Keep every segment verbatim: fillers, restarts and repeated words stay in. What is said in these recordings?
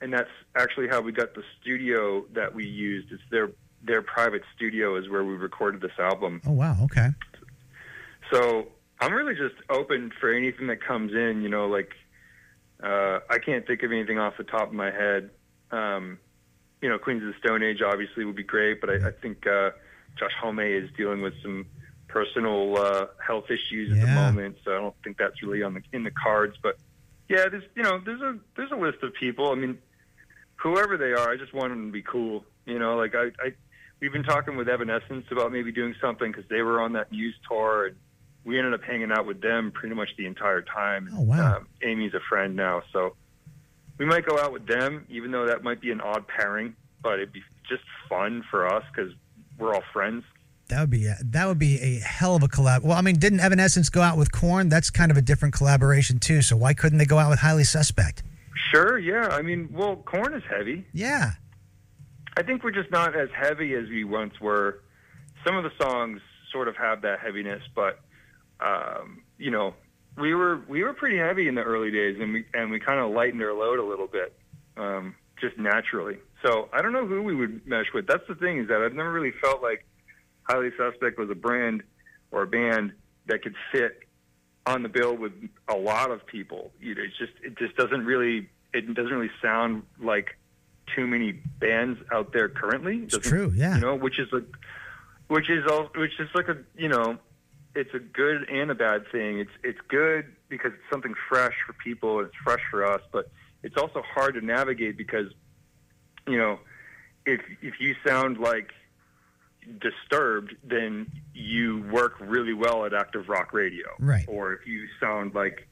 and that's actually how we got the studio that we used. It's their their private studio is where we recorded this album. Oh, wow, okay. So I'm really just open for anything that comes in, you know, like uh, I can't think of anything off the top of my head. Um, you know, Queens of the Stone Age obviously would be great, but I, I think uh, Josh Homme is dealing with some personal uh, health issues yeah. at the moment, so I don't think that's really on the in the cards. But yeah, there's you know there's a there's a list of people. I mean, whoever they are, I just want them to be cool. You know, like I, I we've been talking with Evanescence about maybe doing something because they were on that Muse tour, and we ended up hanging out with them pretty much the entire time. Oh wow! Um, Amy's a friend now, so we might go out with them, even though that might be an odd pairing, but it'd be just fun for us because we're all friends. That would be a, that would be a hell of a collab. Well, I mean, didn't Evanescence go out with Korn? That's kind of a different collaboration too. So why couldn't they go out with Highly Suspect? Sure, yeah. I mean, well, Korn is heavy. Yeah. I think we're just not as heavy as we once were. Some of the songs sort of have that heaviness, but um, you know, we were we were pretty heavy in the early days, and we and we kind of lightened our load a little bit, um, just naturally. So I don't know who we would mesh with. That's the thing, is that I've never really felt like Highly Suspect was a brand or a band that could fit on the bill with a lot of people. You know, it's just it just doesn't really it doesn't really sound like too many bands out there currently. It's true, yeah. You know, which is a which is all which is like a you know, it's a good and a bad thing. It's it's good because it's something fresh for people. It's fresh for us, but it's also hard to navigate because, you know, if if you sound like Disturbed, then you work really well at active rock radio. Right. Or if you sound like,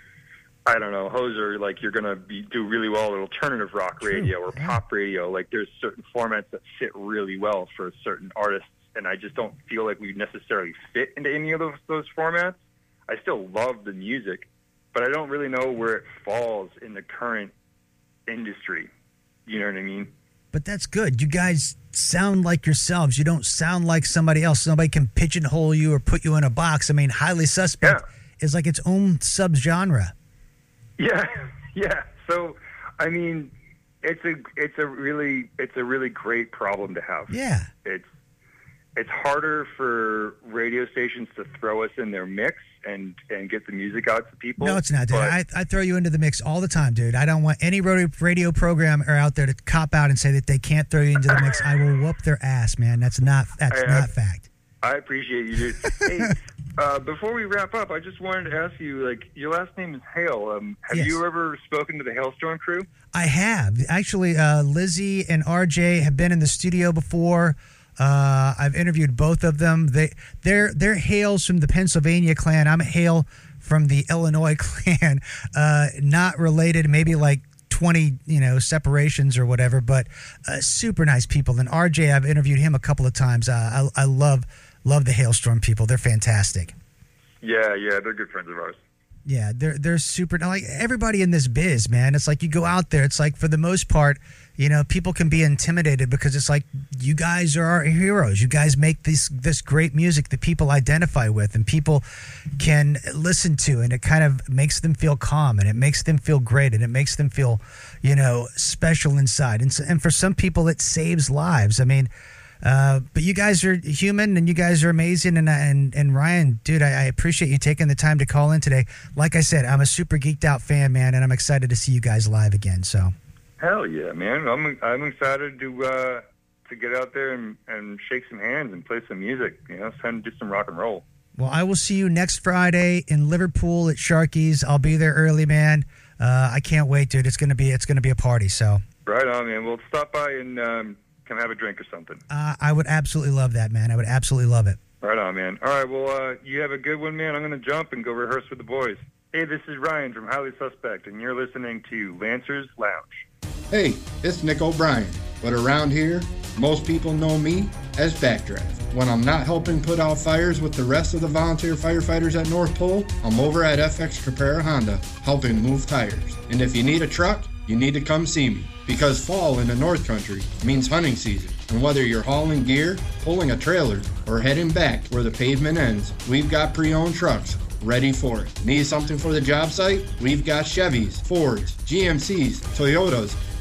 I don't know, Hoser, like you're going to be do really well at alternative rock True. radio or yeah. pop radio. Like there's certain formats that fit really well for certain artists, and I just don't feel like we necessarily fit into any of those, those formats. I still love the music, but I don't really know where it falls in the current industry. You know what I mean? But that's good. You guys sound like yourselves. You don't sound like somebody else. Nobody can pigeonhole you or put you in a box. I mean, Highly Suspect yeah. is like its own subgenre. Yeah, yeah. So, I mean, it's a it's a really it's a really great problem to have. Yeah. It's it's harder for radio stations to throw us in their mix and, and get the music out to people. No, it's not, dude. But, I, I throw you into the mix all the time, dude. I don't want any radio, radio program or out there to cop out and say that they can't throw you into the mix. I will whoop their ass, man. That's not that's I, not I, fact. I appreciate you, dude. Hey, uh, before we wrap up, I just wanted to ask you, like, your last name is Hale. Um, have Yes. you ever spoken to the Hailstorm crew? I have. Actually, uh, Lizzie and R J have been in the studio before. Uh, I've interviewed both of them. They they're they're Hales from the Pennsylvania clan. I'm a Hale from the Illinois clan. Uh, not related, maybe like twenty, you know, separations or whatever, but uh, super nice people. And R J, I've interviewed him a couple of times. Uh, I I love love the Hailstorm people. They're fantastic. Yeah, yeah, they're good friends of ours. Yeah, they're they're super. Like everybody in this biz, man. It's like you go out there. It's like for the most part, you know, people can be intimidated because it's like you guys are our heroes. You guys make this this great music that people identify with and people can listen to, and it kind of makes them feel calm and it makes them feel great and it makes them feel, you know, special inside. And so, and for some people, it saves lives. I mean. Uh, but you guys are human and you guys are amazing. And and, and Ryan, dude, I, I appreciate you taking the time to call in today. Like I said, I'm a super geeked out fan, man, and I'm excited to see you guys live again. So, hell yeah, man! I'm I'm excited to uh, to get out there and, and shake some hands and play some music. You know, time to do some rock and roll. Well, I will see you next Friday in Liverpool at Sharky's. I'll be there early, man. Uh, I can't wait, dude. It's gonna be it's gonna be a party. So, right on, man. We'll stop by and. Um, Come have a drink or something. Uh, I would absolutely love that, man. I would absolutely love it. Right on, man. All right, well, uh, you have a good one, man. I'm going to jump and go rehearse with the boys. Hey, this is Ryan from Highly Suspect, and you're listening to Lancer's Lounge. Hey, it's Nick O'Brien, but around here, most people know me as Backdraft. When I'm not helping put out fires with the rest of the volunteer firefighters at North Pole, I'm over at F X Caprera Honda, helping move tires. And if you need a truck, you need to come see me, because fall in the North Country means hunting season. And whether you're hauling gear, pulling a trailer, or heading back where the pavement ends, we've got pre-owned trucks ready for it. Need something for the job site? We've got Chevys, Fords, G M Cs, Toyotas,